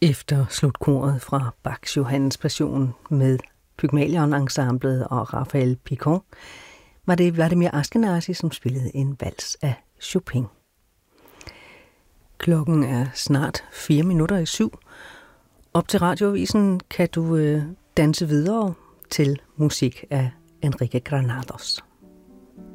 Efter slutkoret fra Bachs Johannes Passion med Pygmalion-ensemblet og Raphael Picon, var det Vladimir Ashkenazy, som spillede en vals af Chopin. Klokken er snart 7:04. Op til Radioavisen kan du danse videre til musik af Enrique Granados.